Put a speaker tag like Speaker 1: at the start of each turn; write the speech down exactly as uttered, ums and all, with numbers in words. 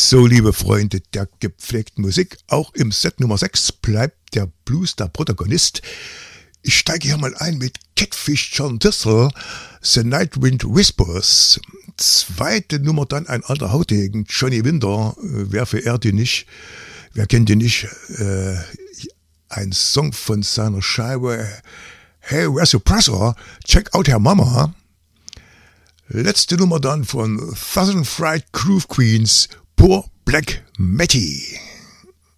Speaker 1: So, liebe Freunde der gepflegten Musik, auch im Set Nummer sechs bleibt der Blues der Protagonist. Ich steige hier mal ein mit Catfish John Thistle, The Night Wind Whispers. Zweite Nummer dann ein alter Hautegen, Johnny Winter. Wer verehrt ihn nicht? Wer kennt ihn nicht? Äh, ein Song von seiner Scheibe Hey, Where's Your Pressure? Check out Her Mama. Letzte Nummer dann von Thousand Fried Groove Queens, Poor Black Matty.